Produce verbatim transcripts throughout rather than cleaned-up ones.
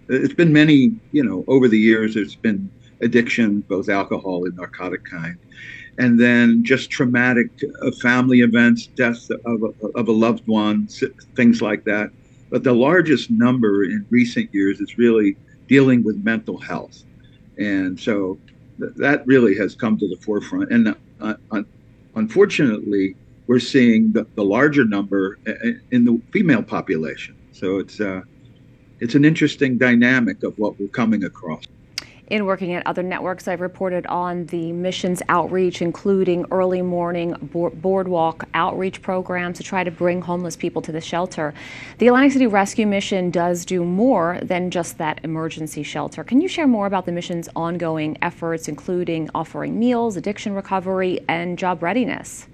it's been many, you know, over the years, there's been addiction, both alcohol and narcotic kind. And then just traumatic uh, family events, death of a, of a loved one, things like that. But the largest number in recent years is really dealing with mental health. And so th- that really has come to the forefront. And uh, un- unfortunately, we're seeing the, the larger number in the female population. So it's uh, it's an interesting dynamic of what we're coming across. In working at other networks, I've reported on the missions outreach, including early morning boardwalk outreach programs to try to bring homeless people to the shelter. The Atlantic City Rescue Mission does do more than just that emergency shelter. Can you share more about the mission's ongoing efforts, including offering meals, addiction recovery, and job readiness?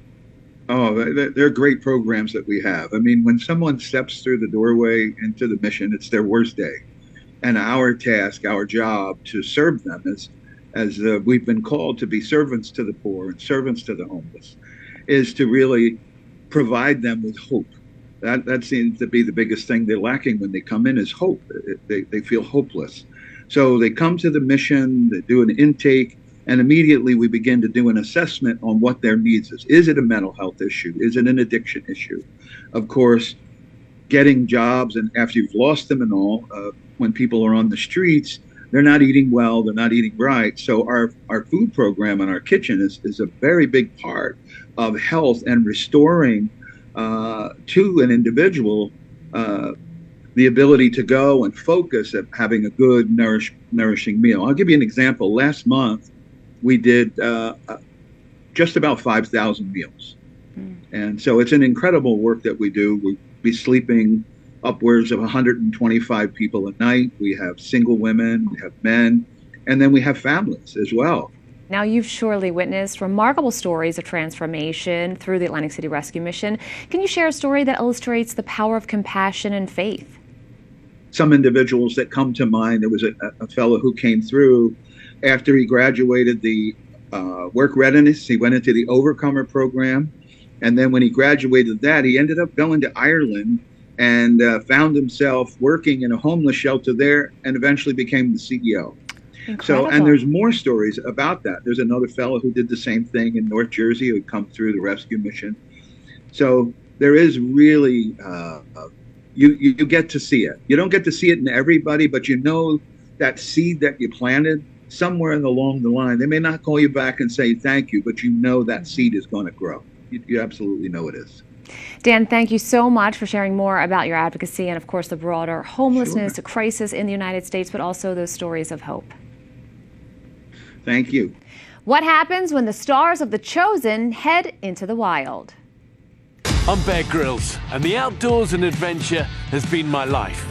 Oh, they're great programs that we have. I mean, when someone steps through the doorway into the mission, it's their worst day. And our task, our job to serve them as, as uh, we've been called to be servants to the poor and servants to the homeless, is to really provide them with hope. That, that seems to be the biggest thing they're lacking when they come in is hope. They, they feel hopeless. So they come to the mission, they do an intake, and immediately we begin to do an assessment on what their needs is. Is it a mental health issue? Is it an addiction issue? Of course, getting jobs, and after you've lost them and all, uh, when people are on the streets, they're not eating well, they're not eating right. So our, our food program and our kitchen is, is a very big part of health and restoring uh, to an individual uh, the ability to go and focus at having a good, nourish, nourishing meal. I'll give you an example. Last month, we did uh, just about five thousand meals. Mm. And so it's an incredible work that we do. We'll be sleeping upwards of one hundred twenty-five people a night. We have single women, we have men, and then we have families as well. Now, you've surely witnessed remarkable stories of transformation through the Atlantic City Rescue Mission. Can you share a story that illustrates the power of compassion and faith? Some individuals that come to mind, there was a, a fellow who came through after he graduated the uh, work readiness. He went into the Overcomer program. And then when he graduated that, he ended up going to Ireland and uh, found himself working in a homeless shelter there and eventually became the C E O. Incredible. So, and there's more stories about that. There's another fellow who did the same thing in North Jersey who had come through the rescue mission. So there is really, uh, you, you you get to see it. You don't get to see it in everybody, but you know that seed that you planted somewhere along the line. They may not call you back and say thank you, but you know that seed is going to grow. You, you absolutely know it is. Dan, thank you so much for sharing more about your advocacy and, of course, the broader homelessness Sure. crisis in the United States, but also those stories of hope. Thank you. What happens when the stars of The Chosen head into the wild? I'm Bear Grylls, and the outdoors and adventure has been my life.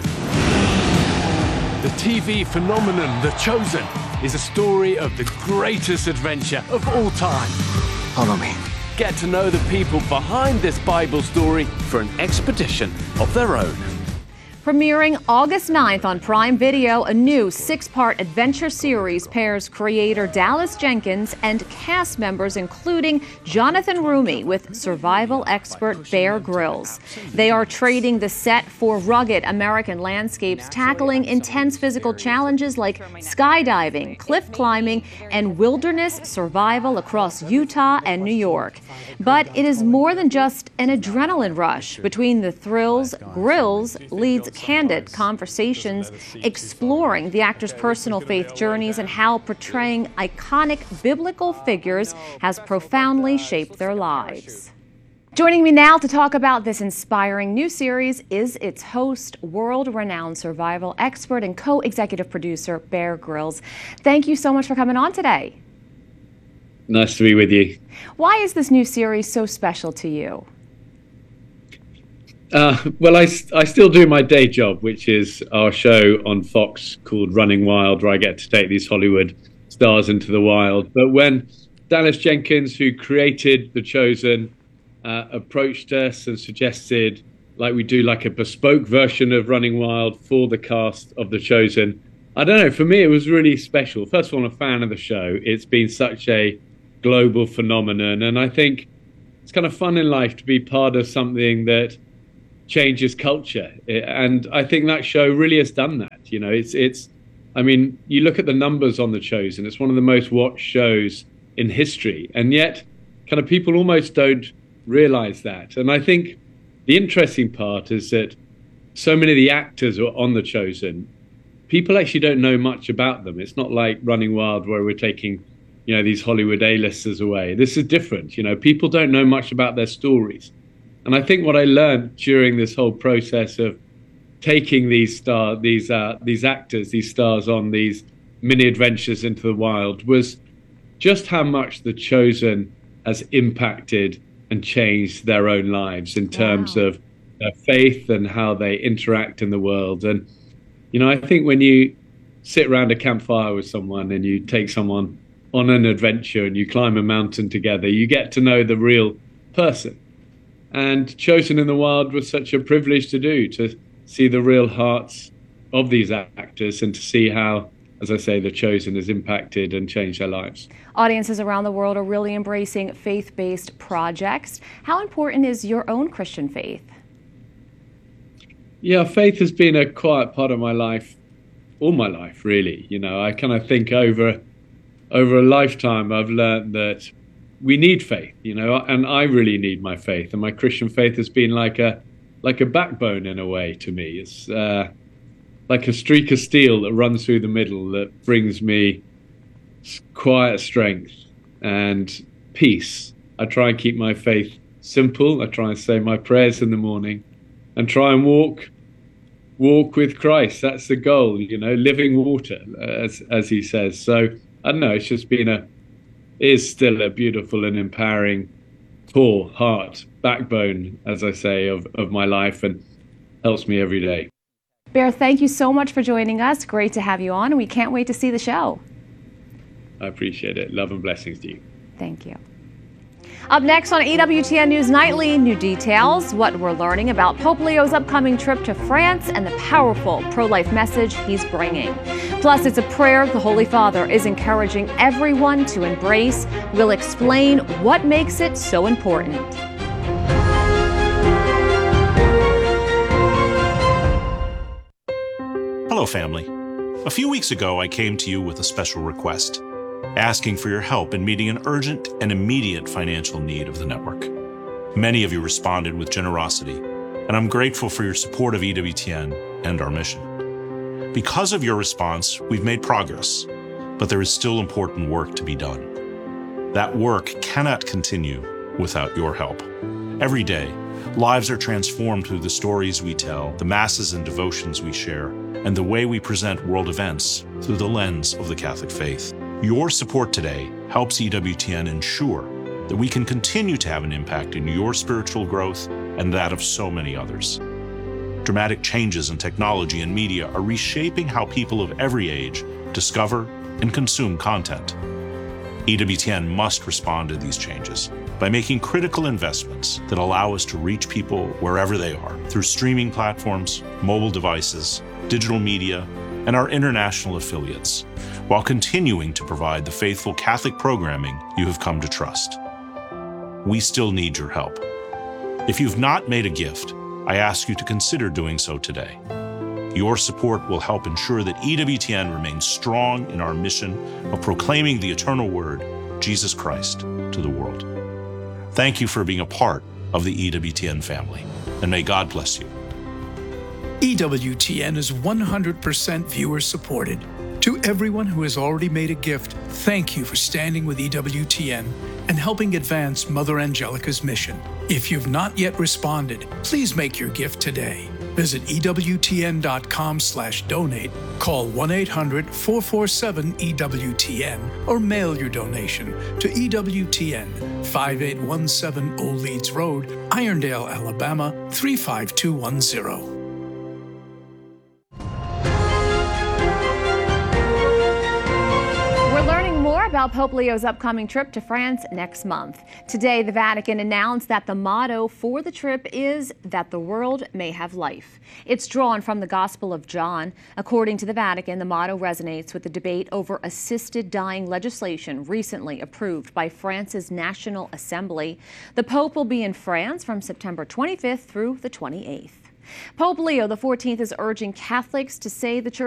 The T V phenomenon The Chosen is a story of the greatest adventure of all time. Follow me. Get to know the people behind this Bible story for an expedition of their own. Premiering August ninth on Prime Video, a new six-part adventure series pairs creator Dallas Jenkins and cast members including Jonathan Roumie with survival expert Bear Grylls. They are trading the set for rugged American landscapes, tackling intense physical challenges like skydiving, cliff climbing, and wilderness survival across Utah and New York. But it is more than just an adrenaline rush. Between the thrills, Grylls leads candid conversations exploring the actors' personal faith journeys and how portraying iconic biblical figures has profoundly shaped their lives. Joining me now to talk about this inspiring new series is its host, world-renowned survival expert and co-executive producer, Bear Grylls. Thank you so much for coming on today. Nice to be with you. Why is this new series so special to you? Uh, well, I, I still do my day job, which is our show on Fox called Running Wild, where I get to take these Hollywood stars into the wild. But when Dallas Jenkins, who created The Chosen, uh, approached us and suggested like we do like a bespoke version of Running Wild for the cast of The Chosen, I don't know, for me it was really special. First of all, I'm a fan of the show. It's been such a global phenomenon, and I think it's kind of fun in life to be part of something that changes culture, and I think that show really has done that. that. You know, it's it's. I mean, you look at the numbers on The Chosen. It's one of the most watched shows in history, and yet, kind of people almost don't realize that. And I think the interesting part is that so many of the actors who are on The Chosen, people actually don't know much about them. It's not like Running Wild where we're taking, you know, these Hollywood A-listers away. This is different. You know, people don't know much about their stories. And I think what I learned during this whole process of taking these star, these uh, these actors, these stars on these mini adventures into the wild was just how much The Chosen has impacted and changed their own lives in terms wow. of their faith and how they interact in the world. And, you know, I think when you sit around a campfire with someone and you take someone on an adventure and you climb a mountain together, you get to know the real person. And Chosen in the Wild was such a privilege to do, to see the real hearts of these actors and to see how, as I say, The Chosen has impacted and changed their lives. Audiences around the world are really embracing faith-based projects. How important is your own Christian faith? Yeah, faith has been a quiet part of my life, all my life, really. You know, I kind of think over, over a lifetime, I've learned that we need faith, you know, and I really need my faith. And my Christian faith has been like a, like a backbone in a way to me. It's uh, like a streak of steel that runs through the middle that brings me quiet strength and peace. I try and keep my faith simple. I try and say my prayers in the morning and try and walk walk with Christ. That's the goal, you know, living water, as as he says. So I don't know, it's just been a, is still a beautiful and empowering core, heart, backbone, as I say, of, of my life, and helps me every day. Bear, thank you so much for joining us. Great to have you on, and we can't wait to see the show. I appreciate it. Love and blessings to you. Thank you. Up next on E W T N News Nightly, new details, what we're learning about Pope Leo's upcoming trip to France and the powerful pro-life message he's bringing. Plus, it's a prayer the Holy Father is encouraging everyone to embrace. We'll explain what makes it so important. Hello, family. A few weeks ago, I came to you with a special request, asking for your help in meeting an urgent and immediate financial need of the network. Many of you responded with generosity, and I'm grateful for your support of E W T N and our mission. Because of your response, we've made progress, but there is still important work to be done. That work cannot continue without your help. Every day, lives are transformed through the stories we tell, the masses and devotions we share, and the way we present world events through the lens of the Catholic faith. Your support today helps E W T N ensure that we can continue to have an impact in your spiritual growth and that of so many others. Dramatic changes in technology and media are reshaping how people of every age discover and consume content. E W T N must respond to these changes by making critical investments that allow us to reach people wherever they are through streaming platforms, mobile devices, digital media, and our international affiliates, while continuing to provide the faithful Catholic programming you have come to trust. We still need your help. If you've not made a gift, I ask you to consider doing so today. Your support will help ensure that E W T N remains strong in our mission of proclaiming the eternal word, Jesus Christ, to the world. Thank you for being a part of the E W T N family, and may God bless you. E W T N is one hundred percent viewer supported. To everyone who has already made a gift, thank you for standing with E W T N and helping advance Mother Angelica's mission. If you've not yet responded, please make your gift today. Visit E W T N dot com slash donate, call one eight hundred, four four seven, E W T N, or mail your donation to E W T N, five eight one seven Old Leeds Road, Irondale, Alabama, three five two one zero. About Pope Leo's upcoming trip to France next month. Today, the Vatican announced that the motto for the trip is that the world may have life. It's drawn from the Gospel of John. According to the Vatican, the motto resonates with the debate over assisted dying legislation recently approved by France's National Assembly. The Pope will be in France from September twenty-fifth through the twenty-eighth. Pope Leo the fourteenth is urging Catholics to say the Church